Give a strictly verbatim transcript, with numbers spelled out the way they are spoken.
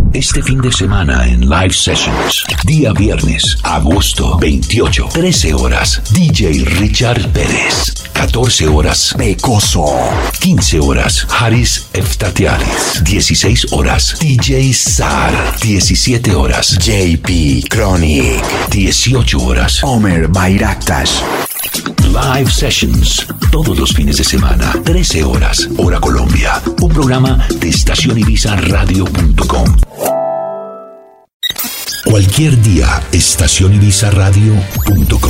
Este fin de semana en Live Sessions. Día viernes, agosto veintiocho, trece horas. D J Richard Pérez. catorce horas. Pecoso. quince horas. Haris Eftatiaris. dieciséis horas. D J Sar. diecisiete horas. J P Chronic. dieciocho horas. Omer Bayraktas. Live Sessions, todos los fines de semana, trece horas, hora Colombia. Un programa de estación ibiza radio punto com. Cualquier día, estación ibiza radio punto com.